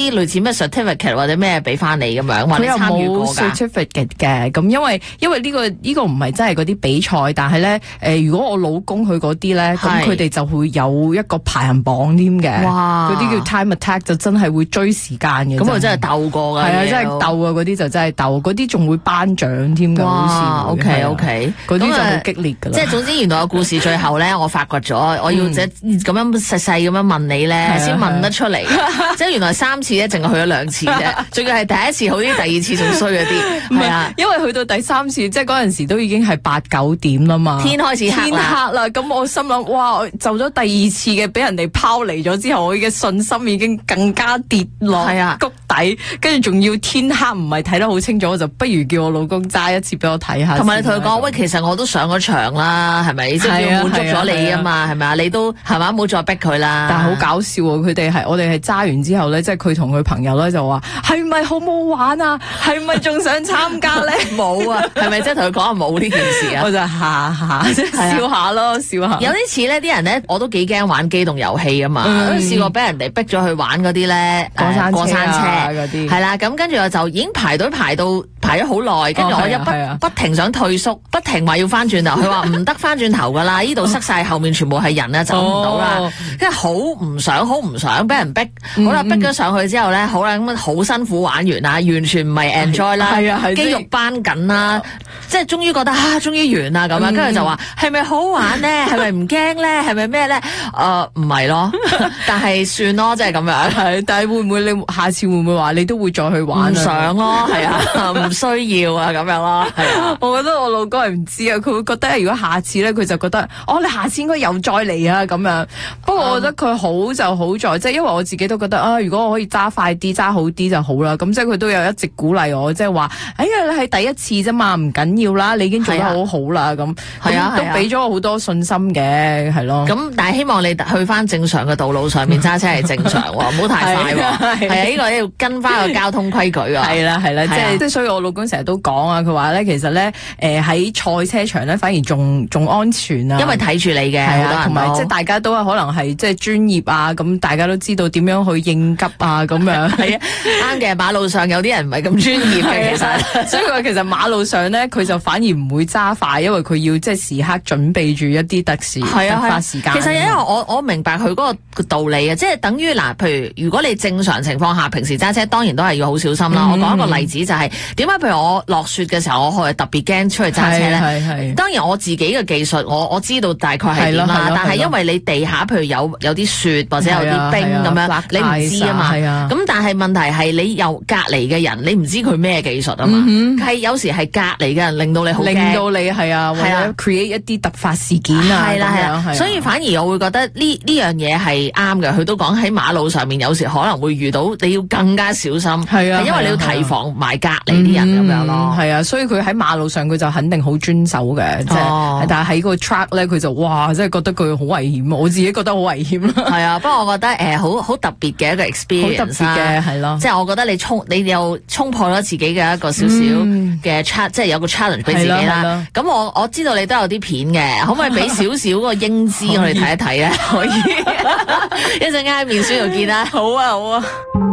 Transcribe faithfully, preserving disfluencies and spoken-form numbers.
啲類似咩 certificate 或者咩俾翻你咁樣，或者參與過㗎？ 佢又冇 certificate 嘅，咁因為因為呢、呢個呢、呢個唔係真係嗰啲比賽，但係咧誒，如果我老公去嗰啲咧，咁佢哋就會有一個排行榜添嘅。哇！嗰啲叫 time attack 就真係會追時間嘅。 咁我真係鬥過㗎。係啊，真係鬥啊！嗰啲就真係鬥，嗰啲仲會頒獎添㗎。好似 OK OK， 嗰啲就好激烈㗎啦。 即係總之，原來個故事最後咧，我發掘咗，我要即咁樣細細咁樣問你咧，先問得出嚟。即係原來三次咧，淨係去咗兩次啫，仲要係第一次好啲，第二次仲衰嗰啲。係啊， 因為去到第三次，即係嗰陣時都已經係八九點啦嘛， 天開始黑啦。 天黑啦，咁我心諗，哇！就咗第二次嘅，俾人哋拋離咗之後，我嘅信心已經更加跌落谷底，跟住仲要天黑，唔係睇得好清楚，我就不如叫我老公揸一次俾我睇下。 同埋你同佢講，喂，其實我都上咗場啦，係咪？即係要滿足咗你啊嘛，係咪啊？你都係嘛，唔好再逼佢啦。 但係好搞笑喎，佢哋係我哋係揸完之後咧，即係佢同佢朋友咧就話：係咪好唔好玩啊？係咪仲想參加咧？ 冇啊，係咪即係同佢講冇呢件事啊？ 我就下下即係笑下咯，笑下。 有啲似呢啲人咧，我都幾驚玩機動遊戲啊嘛。嗯、試過俾人哋逼咗去玩嗰啲咧， 過山車過山車嗰啲， 係啦。咁跟住我就已經排隊排到排咗好耐，跟住我一不、哦、不停想退縮，不停話要翻轉頭。佢話唔得翻轉頭噶啦，呢度塞晒，後面全部係人啊，走唔到啦。跟住好唔想，好唔想俾人逼。嗯、好啦，逼咗上去之後咧，好啦，咁好辛苦玩完啦，完全唔係 enjoy 啦，肌肉繃緊啦，即係終於覺得啊，終於完啦咁樣。跟住就話係咪好玩咧？係咪唔驚咧？係咪咩咧？誒唔係咯，但係算咯，即係咁樣。 係，但係會唔會你下次會唔會話你都會再去玩？ 唔想咯，係啊，唔需要啊，咁樣咯。係啊， 我覺得我老公係唔知啊，佢會覺得如果下次咧，佢就覺得哦，你下次應該又再嚟啊咁樣。不過我覺得佢好就好在，即係因為我自己都覺得啊，如果我可以揸快啲、揸好啲就好啦。咁即係佢都有一直鼓勵我，即係話：哎呀，你係第一次啫嘛，唔緊要啦，你已經做得好好啦。咁係啊，都俾咗我好多信心嘅，係咯。 咁但係希望你去翻正常嘅道路上面揸車係正常喎，唔好太快喎。係啊，呢個要跟翻個交通規矩啊。 係啦係啦，即係即係，所以我老公成日都講啊，佢話咧其實咧誒喺賽車場咧反而仲仲安全啊， 因為睇住你嘅，係啊， 同埋即係大家都可能係即係專業啊，咁大家都知道點樣去應急啊咁樣。 係啊，啱嘅。馬路上有啲人唔係咁專業嘅，其實，所以佢話其實馬路上咧佢就反而唔會揸快，因為佢要即係時刻準備住一啲特時突發時間。 其實因為我我明白佢嗰個道理啊，即係等於嗱，譬如如果你正常情況下平時揸車，當然都係要好小心啦。嗯、我講一個例子就係點解譬如我落雪嘅時候，我係特別驚出去揸車咧。當然我自己嘅技術，我我知道大概係點啦。但係因為你地下譬如有有啲雪或者有啲冰咁樣，你唔知啊嘛。咁但係問題係你又隔離嘅人，你唔知佢咩技術啊嘛。係、嗯、有時係隔離嘅人令到你好驚，令到你係啊，或者 create 一啲突發事件啊。係啦係啦，所以反而我會覺得呢呢樣嘢係啱嘅。佢都講喺馬路上面有時可能會遇到，你要更加小心。係啊，係因為你要提防埋隔離啲人咁樣咯。係啊，所以佢喺馬路上佢就肯定好遵守嘅。即係，但係喺個 track 咧，佢就哇，真係覺得佢好危險。我自己覺得好危險啦。係啊，不過我覺得誒好好特別嘅一個 experience，好特別嘅係咯。即係我覺得你衝，你又衝破咗自己嘅一個少少嘅 challenge，即係有個 challenge 俾自己啦。咁我我知道你都有啲片嘅，可唔可以俾少少個英姿我哋睇一睇咧？可以，一陣間喺面書度見啦。好啊，好啊。